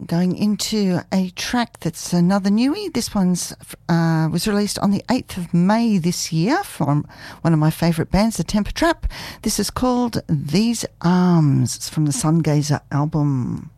going into a track that's another newie. This one's was released on the 8th of May this year from one of my favourite bands, the Temper Trap. This is called These Arms. It's from the Sungazer album.